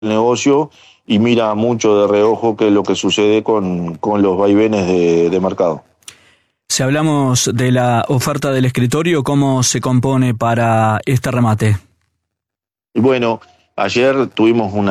negocio y mira mucho de reojo qué es lo que sucede con los vaivenes de mercado. Si hablamos de la oferta del escritorio, ¿cómo se compone para este remate? Y bueno, ayer tuvimos una